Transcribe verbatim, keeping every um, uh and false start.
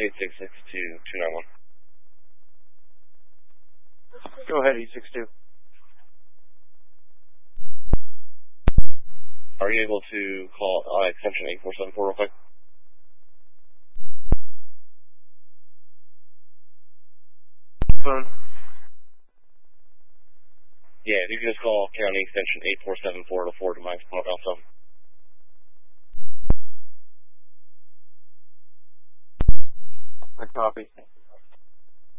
eight six six two two nine one. Go ahead, eight six two. Are you able to call uh, extension eight four seven four real quick? Phone. Yeah, if you can just call county extension eight four seven four to forward to my exponent also. I copy.